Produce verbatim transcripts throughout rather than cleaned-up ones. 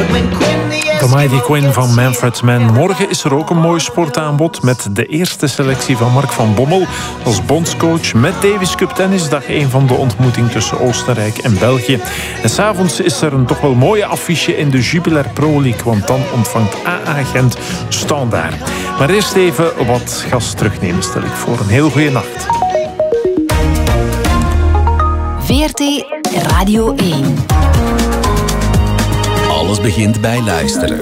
The Mighty Quinn van Manfred's Man. Morgen is er ook een mooi sportaanbod met de eerste selectie van Mark van Bommel als bondscoach met Davis Cup Tennis. Dag één van de ontmoeting tussen Oostenrijk en België. En s'avonds is er een toch wel mooie affiche in de Jupiler Pro League, want dan ontvangt A A Gent Standaard. Maar eerst even wat gas terugnemen, stel ik voor. Een heel goede nacht. V R T Radio één. Alles begint bij luisteren.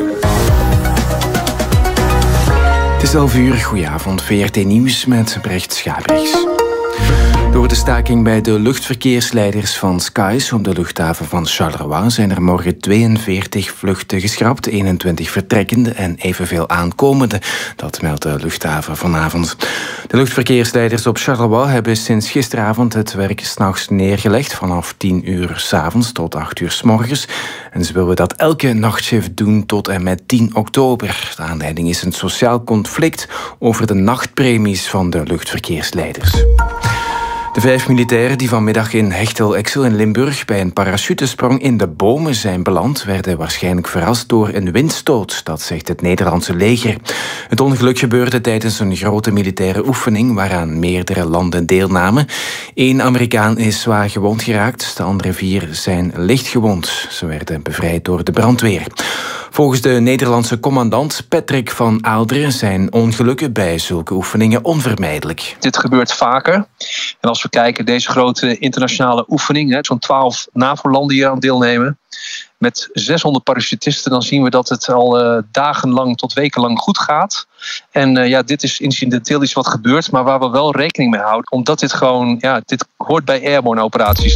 Het is elf uur, goedenavond. V R T Nieuws met Brecht Schabrichs. Door de staking bij de luchtverkeersleiders van Skies op de luchthaven van Charleroi zijn er morgen tweeënveertig vluchten geschrapt, eenentwintig vertrekkende en evenveel aankomende. Dat meldt de luchthaven vanavond. De luchtverkeersleiders op Charleroi hebben sinds gisteravond het werk 's nachts neergelegd, vanaf tien uur 's avonds tot acht uur 's morgens. En ze willen dat elke nachtshift doen tot en met tien oktober. De aanleiding is een sociaal conflict over de nachtpremies van de luchtverkeersleiders. De vijf militairen die vanmiddag in Hechtel-Exel in Limburg bij een parachutesprong in de bomen zijn beland, werden waarschijnlijk verrast door een windstoot, dat zegt het Nederlandse leger. Het ongeluk gebeurde tijdens een grote militaire oefening waaraan meerdere landen deelnamen. Eén Amerikaan is zwaar gewond geraakt, de andere vier zijn licht gewond. Ze werden bevrijd door de brandweer. Volgens de Nederlandse commandant Patrick van Aalderen zijn ongelukken bij zulke oefeningen onvermijdelijk. Dit gebeurt vaker. En als we kijken, deze grote internationale oefening, zo'n twaalf NAVO-landen hier aan deelnemen, met zeshonderd parachutisten, dan zien we dat het al uh, dagenlang tot wekenlang goed gaat. En uh, ja, dit is incidenteel iets wat gebeurt, maar waar we wel rekening mee houden, omdat dit gewoon, ja, dit hoort bij airborne operaties.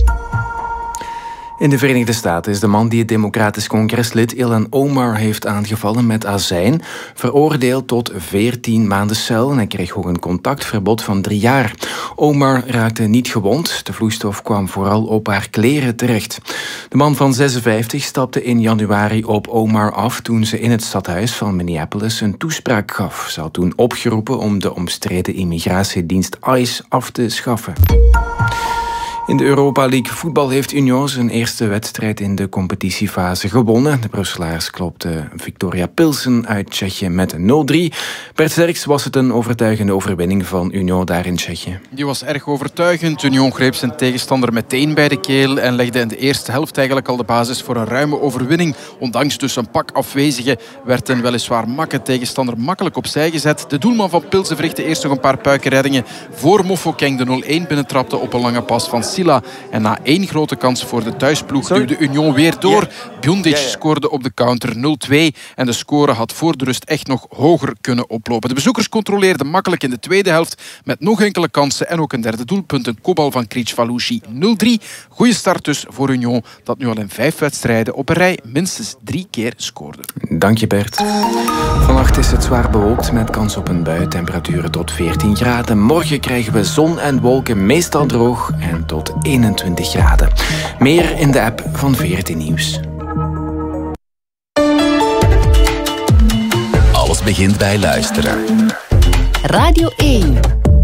In de Verenigde Staten is de man die het Democratisch Congreslid Ilhan Omar heeft aangevallen met azijn veroordeeld tot veertien maanden cel en hij kreeg ook een contactverbod van drie jaar. Omar raakte niet gewond. De vloeistof kwam vooral op haar kleren terecht. De man van zesenvijftig stapte in januari op Omar af toen ze in het stadhuis van Minneapolis een toespraak gaf. Ze had toen opgeroepen om de omstreden immigratiedienst ICE af te schaffen. In de Europa League voetbal heeft Union zijn eerste wedstrijd in de competitiefase gewonnen. De Brusselaars klopten Victoria Pilsen uit Tsjechië met nul drie. Bert Sterks, was het een overtuigende overwinning van Union daar in Tsjechië? Die was erg overtuigend. Union greep zijn tegenstander meteen bij de keel en legde in de eerste helft eigenlijk al de basis voor een ruime overwinning. Ondanks dus een pak afwezigen werd een weliswaar makke tegenstander makkelijk opzij gezet. De doelman van Pilsen verrichtte eerst nog een paar puikenreddingen voor Mofokeng de nul één binnentrapte op een lange pas van Silla. En na één grote kans voor de thuisploeg duwde Union weer door. Yeah. Bjondic yeah, yeah. scoorde op de counter nul twee. En de score had voor de rust echt nog hoger kunnen oplopen. De bezoekers controleerden makkelijk in de tweede helft met nog enkele kansen en ook een derde doelpunt. Een kopbal van Kricvalushi nul drie. Goeie start dus voor Union, dat nu al in vijf wedstrijden op een rij minstens drie keer scoorde. Dank je, Bert. Vannacht is het zwaar bewolkt met kans op een bui. Temperaturen tot veertien graden. Morgen krijgen we zon en wolken, meestal droog en tot eenentwintig graden. Meer in de app van V R T Nieuws. Alles begint bij luisteren. Radio één.